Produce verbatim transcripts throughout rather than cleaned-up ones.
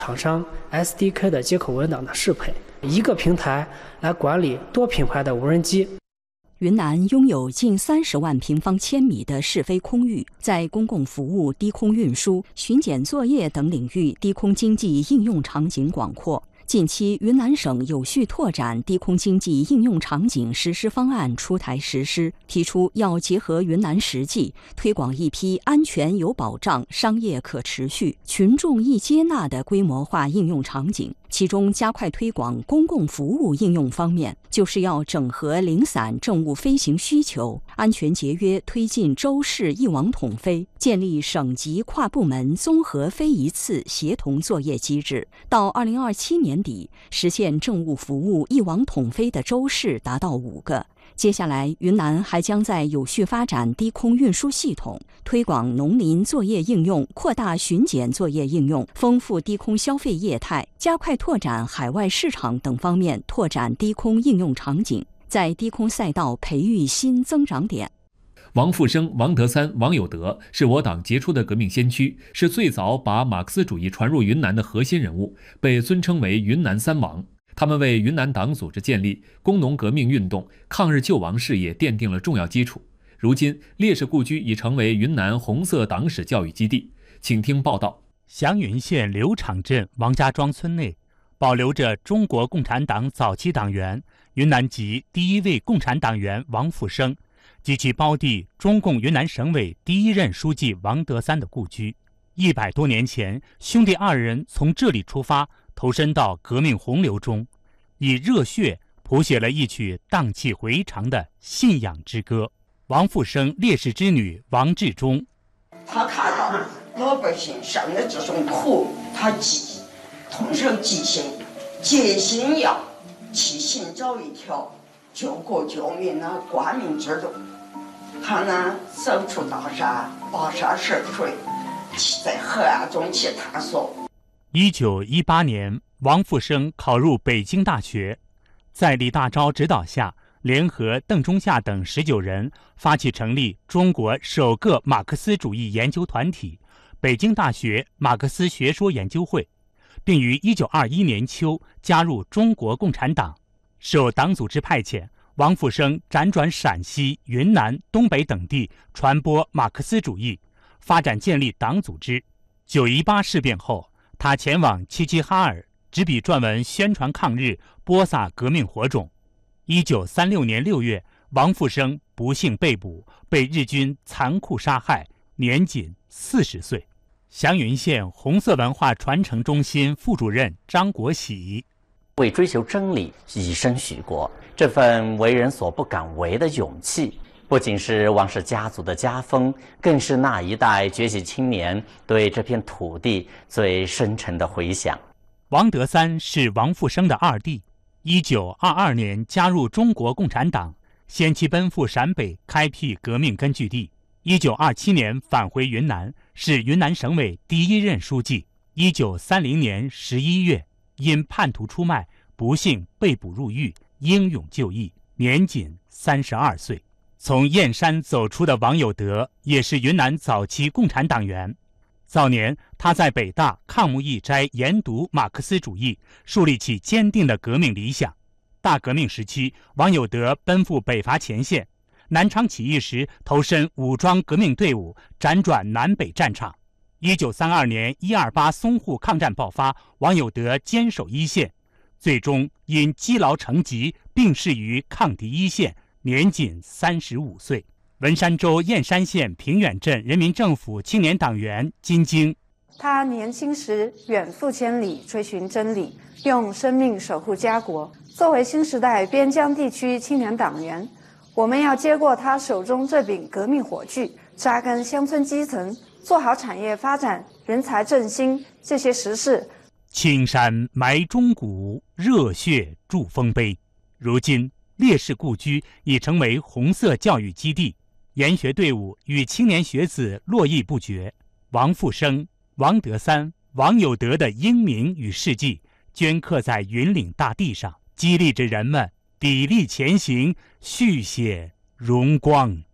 厂商 S D K 的接口文档的适配，一个平台来管理多品牌的无人机。 云南拥有近三十万平方千米的试飞空域，在公共服务、低空运输、巡检作业等领域，低空经济应用场景广阔。近期，云南省有序拓展低空经济应用场景实施方案出台实施，提出要结合云南实际，推广一批安全有保障、商业可持续、群众易接纳的规模化应用场景。其中，加快推广公共服务应用方面，就是要整合零散政务飞行需求，安全节约推进州市一网统飞，建立省级跨部门综合飞一次协同作业机制。到二零二七年底，实现政务服务一网统飞的州市达到五个。接下来，云南还将在有序发展低空运输系统，推广农林作业应用，扩大巡检作业应用，丰富低空消费业态，加快拓展海外市场等方面拓展低空应用场景，在低空赛道培育新增长点。 王富生、王德三、王有德是我党杰出的革命先驱，是最早把马克思主义传入云南的核心人物，被尊称为云南三王。他们为云南党组织建立、工农革命运动、抗日救亡事业奠定了重要基础。如今，烈士故居已成为云南红色党史教育基地。请听报道。 祥云县柳场镇王家庄村内，保留着中国共产党早期党员、云南籍第一位共产党员王富生及其胞弟中共云南省委第一任书记王德三的故居。一百多年前，兄弟二人从这里出发，投身到革命洪流中，以热血谱写了一曲荡气回肠的信仰之歌。王富生烈士之女王志忠， 他看到老百姓上的这种苦，他记，同时记心，决心要去寻找一条救国救民的光明之路。他呢，走出大山，跋山涉水，在黑暗中去探索。 一九一八年，王富生考入北京大学，在李大钊指导下，联合邓中夏等十九人，发起成立中国首个马克思主义研究团体——北京大学马克思学说研究会，并于一九二一年秋加入中国共产党。受党组织派遣，王富生辗转陕西、云南、东北等地，传播马克思主义，发展建立党组织。九一八事变后，他前往齐齐哈尔，执笔撰文宣传抗日，播撒革命火种。一九三六年六月，王富生不幸被捕，被日军残酷杀害，年仅四十岁。祥云县红色文化传承中心副主任张国喜， 为追求真理以身许国，这份为人所不敢为的勇气，不仅是王氏家族的家风，更是那一代崛起青年对这片土地最深沉的回响。 王德三是王富生的二弟，一九二二年加入中国共产党，先期奔赴陕北开辟革命根据地。一九二七年返回云南，是云南省委第一任书记。一九三零年十一月，因叛徒出卖，不幸被捕入狱，英勇就义，年仅三十二岁。从燕山走出的王有德也是云南早期共产党员。早年他在北大抗木一斋研读马克思主义，树立起坚定的革命理想。大革命时期，王有德奔赴北伐前线，南昌起义时投身武装革命队伍，辗转南北战场。一九三二年一二八淞沪抗战爆发，王有德坚守一线，最终因积劳成疾病逝于抗敌一线，年仅三十五岁。文山州燕山县平远镇人民政府青年党员金晶， 他年轻时远赴千里追寻真理，用生命守护家国。作为新时代边疆地区青年党员，我们要接过他手中这柄革命火炬，扎根乡村基层，做好产业发展、人才振兴这些实事。 青山埋忠骨，热血铸丰碑。如今，烈士故居已成为红色教育基地，研学队伍与青年学子络绎不绝。王富生、王德三、王有德的英名与事迹镌刻在云岭大地上，激励着人们砥砺前行，续写荣光。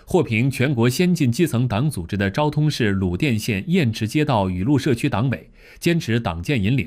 获评全国先进基层党组织的昭通市鲁甸县雁池街道雨露社区党委，坚持党建引领，